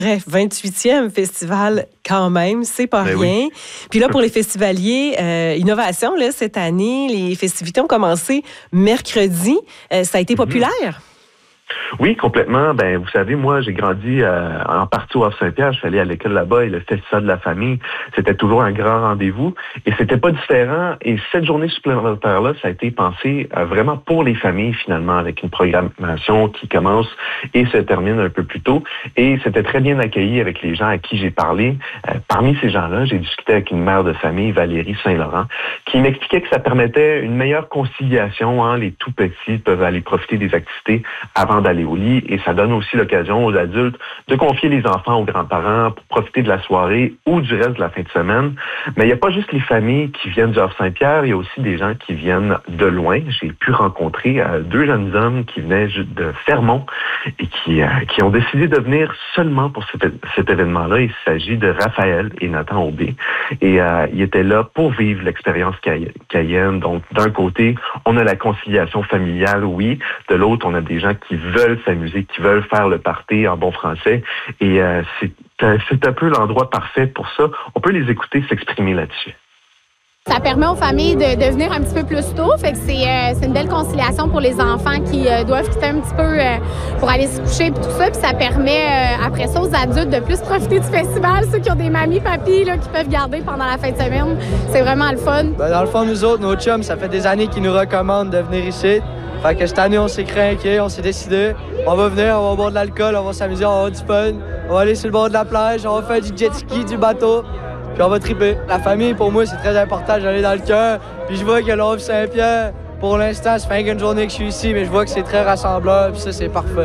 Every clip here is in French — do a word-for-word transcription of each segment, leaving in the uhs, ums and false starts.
Bref, vingt-huitième festival quand même, c'est pas Ben rien. oui. Puis là, pour les festivaliers, euh, innovation, là, cette année, les festivités ont commencé mercredi. Euh, ça a été populaire? Oui, complètement. Ben, vous savez, moi, j'ai grandi euh, en partie au Havre-Saint-Pierre. Je suis allé à l'école là-bas et le festival de la famille, c'était toujours un grand rendez-vous. Et c'était pas différent. Et cette journée supplémentaire-là, ça a été pensé euh, vraiment pour les familles, finalement, avec une programmation qui commence et se termine un peu plus tôt. Et c'était très bien accueilli avec les gens à qui j'ai parlé. Euh, parmi ces gens-là, j'ai discuté avec une mère de famille, Valérie Saint-Laurent, qui m'expliquait que ça permettait une meilleure conciliation. Hein. Les tout-petits peuvent aller profiter des activités avant d'aller au lit, et ça donne aussi l'occasion aux adultes de confier les enfants aux grands-parents pour profiter de la soirée ou du reste de la fin de semaine. Mais il n'y a pas juste les familles qui viennent du Havre-Saint-Pierre, il y a aussi des gens qui viennent de loin. J'ai pu rencontrer euh, deux jeunes hommes qui venaient de Fermont et qui, euh, qui ont décidé de venir seulement pour cet, cet événement-là. Il s'agit de Raphaël et Nathan Aubé. Et euh, ils étaient là pour vivre l'expérience Cay- Cayenne. Donc, d'un côté, on a la conciliation familiale, oui. De l'autre, on a des gens qui veulent s'amuser, qui veulent faire le party en bon français. Et euh, c'est, c'est un peu l'endroit parfait pour ça. On peut les écouter s'exprimer là-dessus. Ça permet aux familles de, de venir un petit peu plus tôt. Fait que c'est, euh, c'est une belle conciliation pour les enfants qui euh, doivent quitter un petit peu euh, pour aller se coucher et tout ça. Puis ça permet euh, après ça aux adultes de plus profiter du festival. Ceux qui ont des mamies, papis là, qui peuvent garder pendant la fin de semaine. C'est vraiment le fun. Ben, dans le fond, nous autres, nos chums, ça fait des années qu'ils nous recommandent de venir ici. Fait que cette année, on s'est craqué, on s'est décidé. On va venir, on va boire de l'alcool, on va s'amuser, on va avoir du fun. On va aller sur le bord de la plage, on va faire du jet ski, du bateau. Puis on va triper. La famille, pour moi, c'est très important. J'allais dans le cœur. Puis je vois que l'Havre Saint-Pierre, pour l'instant, ça fait une journée que je suis ici, mais je vois que c'est très rassembleur. Puis ça, c'est parfait.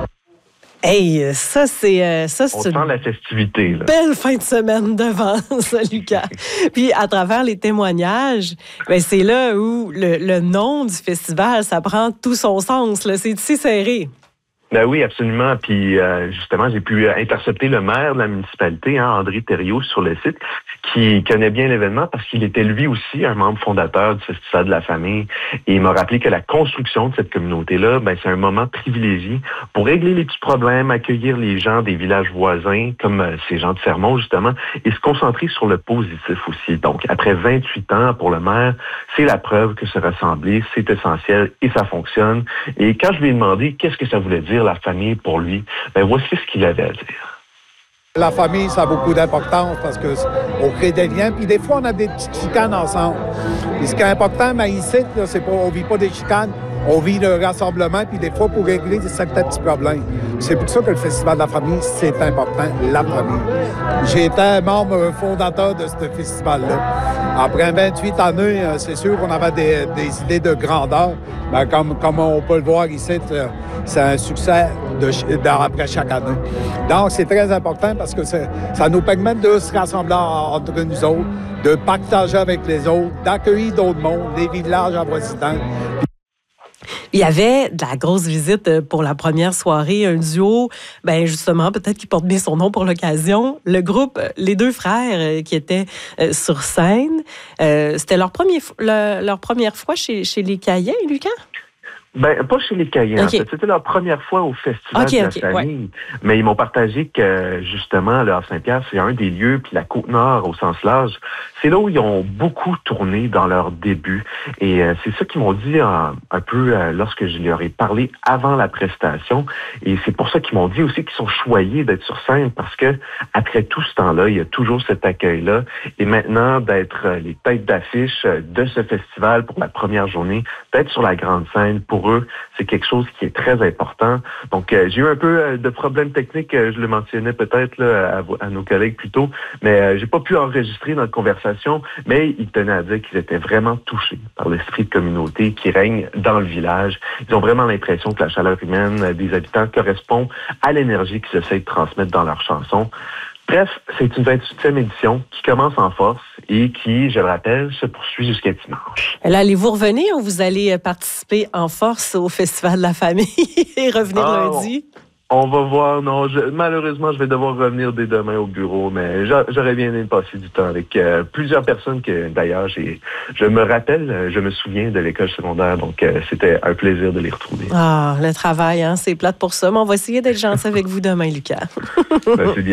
Hey, ça, c'est, euh, ça, c'est On sent une la festivité, là. belle fin de semaine devant ça, Lucas. Puis, à travers les témoignages, ben, c'est là où le, le nom du festival, ça prend tout son sens, là. C'est ici serré. Ben oui, absolument. Puis euh, justement, j'ai pu intercepter le maire de la municipalité, hein, André Thériault, sur le site, qui connaît bien l'événement parce qu'il était lui aussi un membre fondateur du Festival de la famille. Et il m'a rappelé que la construction de cette communauté-là, ben c'est un moment privilégié pour régler les petits problèmes, accueillir les gens des villages voisins, comme euh, ces gens de Fermont, justement, et se concentrer sur le positif aussi. Donc, après vingt-huit ans pour le maire, c'est la preuve que se rassembler, c'est essentiel et ça fonctionne. Et quand je lui ai demandé qu'est-ce que ça voulait dire la famille pour lui, ben voici ce qu'il avait à dire. La famille, ça a beaucoup d'importance parce qu'on crée des liens, puis des fois, on a des petites chicanes ensemble. Et ce qui est important, mais ici, là, c'est pas, on vit pas des chicanes, on vit le rassemblement, puis des fois, pour régler certains petits problèmes. C'est pour ça que le Festival de la famille, c'est important, la famille. J'ai été membre fondateur de ce festival-là. Après vingt-huit années, c'est sûr qu'on avait des, des idées de grandeur. Ben, comme, comme on peut le voir ici, c'est un succès de, de, après chaque année. Donc, c'est très important parce que ça nous permet de se rassembler entre nous autres, de partager avec les autres, d'accueillir d'autres mondes, les villages avoisinants. Il y avait de la grosse visite pour la première soirée, un duo, ben justement, peut-être qui porte bien son nom pour l'occasion. Le groupe Les Deux Frères qui étaient sur scène. Euh, c'était leur, premier, leur, leur première fois chez, chez les Caïens, Lucas? Ben, pas chez les Caïens. Okay. En fait, c'était leur première fois au Festival okay, de la okay, famille. Ouais. Mais ils m'ont partagé que, justement, le Havre-Saint-Pierre, c'est un des lieux, puis la Côte-Nord, au sens large, c'est là où ils ont beaucoup tourné dans leur début. Et euh, c'est ça qu'ils m'ont dit euh, un peu euh, lorsque je leur ai parlé avant la prestation. Et c'est pour ça qu'ils m'ont dit aussi qu'ils sont choyés d'être sur scène, parce que après tout ce temps-là, il y a toujours cet accueil-là. Et maintenant, d'être euh, les têtes d'affiche euh, de ce festival pour la première journée, d'être sur la grande scène pour eux, c'est quelque chose qui est très important. Donc, euh, j'ai eu un peu euh, de problèmes techniques, euh, je le mentionnais peut-être là, à, à nos collègues plus tôt, mais euh, j'ai pas pu enregistrer notre conversation, mais ils tenaient à dire qu'ils étaient vraiment touchés par l'esprit de communauté qui règne dans le village. Ils ont vraiment l'impression que la chaleur humaine des habitants correspond à l'énergie qu'ils essaient de transmettre dans leurs chansons. Bref, c'est une vingt-huitième édition qui commence en force et qui, je le rappelle, se poursuit jusqu'à dimanche. Là, allez-vous revenir ou vous allez participer en force au Festival de la famille et revenir ah, lundi? On va voir. Non, je, malheureusement, je vais devoir revenir dès demain au bureau, mais j'aurais bien aimé passer du temps avec euh, plusieurs personnes que, d'ailleurs, j'ai, je me rappelle, je me souviens de l'école secondaire, donc euh, c'était un plaisir de les retrouver. Ah, le travail, hein, c'est plate pour ça, mais on va essayer d'être gentil avec vous demain, Lucas. Ben, c'est bien.